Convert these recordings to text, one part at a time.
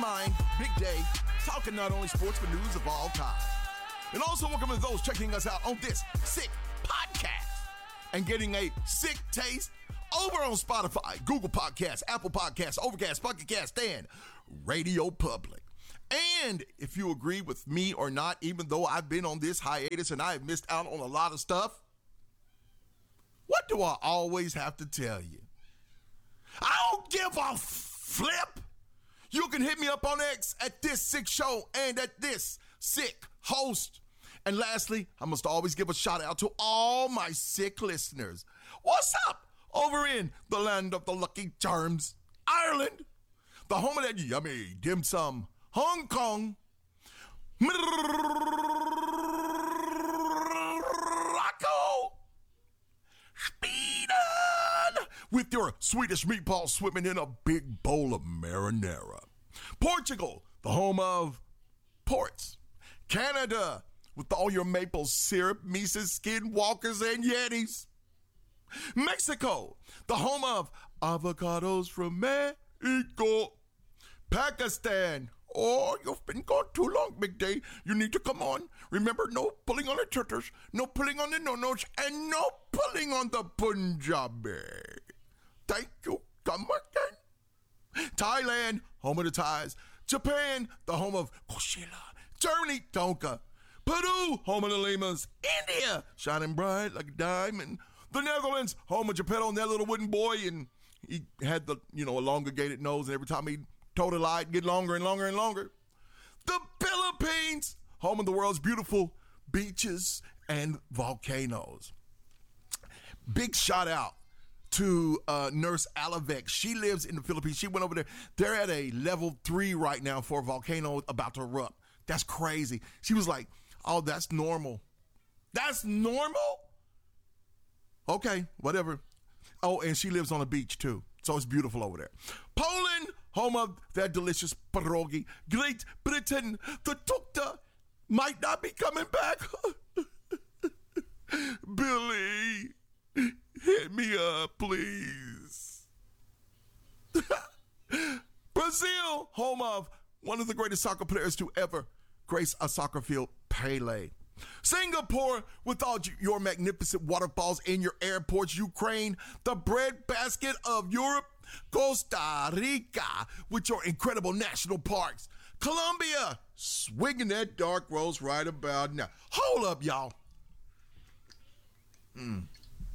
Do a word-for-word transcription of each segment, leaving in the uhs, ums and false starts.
mind, big day, talking not only sports but news of all time. And also welcome to those checking us out on this sick podcast and getting a sick taste over on Spotify, Google Podcasts, Apple Podcasts, Overcast, Pocket Cast, and Radio Public. And if you agree with me or not, even though I've been on this hiatus and I have missed out on a lot of stuff, what do I always have to tell you? I don't give a flip. You can hit me up on X at This Sick Show and at This Sick Host. And lastly, I must always give a shout out to all my sick listeners. What's up over in the land of the Lucky Charms, Ireland, the home of that yummy dim sum, Hong Kong, Morocco, Sweden, with your Swedish meatballs swimming in a big bowl of marinara. Portugal, the home of ports. Canada, with all your maple syrup, Mises, Skinwalkers, and Yetis. Mexico, the home of avocados from Mexico. Pakistan, oh, you've been gone too long, Big Day. You need to come on. Remember, no pulling on the turtles, no pulling on the no-nos, and no pulling on the Punjabi. Thank you. Come again. Thailand, home of the Thais. Japan, the home of Coachella. Germany, Tonka. Peru, home of the Limas. India, shining bright like a diamond. The Netherlands, home of Geppetto and that little wooden boy, and he had the, you know, elongated nose, and every time he told a lie, it'd get longer and longer and longer. The Philippines, home of the world's beautiful beaches and volcanoes. Big shout out to uh, Nurse Alavec. She lives in the Philippines. She went over there. They're at a level three right now for a volcano about to erupt. That's crazy. She was like, oh, that's normal. That's normal? Okay, whatever. Oh, and she lives on a beach too. So it's beautiful over there. Poland, home of that delicious pierogi. Great Britain, the tukta might not be coming back. Billy, hit me up, please. Brazil, home of one of the greatest soccer players to ever grace a soccer field, Pele. Singapore, with all your magnificent waterfalls in your airports. Ukraine, the breadbasket of Europe. Costa Rica, with your incredible national parks. Colombia, swinging that dark rose right about now. Hold up, y'all. Mm.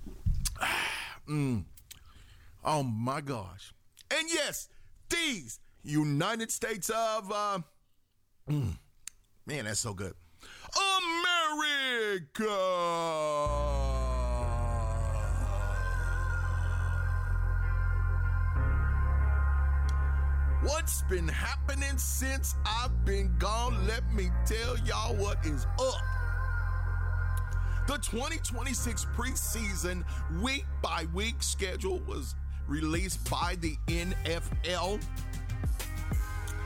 mm. Oh, my gosh. And yes, these United States of, uh, mm, man, that's so good. America! What's been happening since I've been gone? Let me tell y'all what is up. The twenty twenty-six preseason week by week schedule was released by the N F L.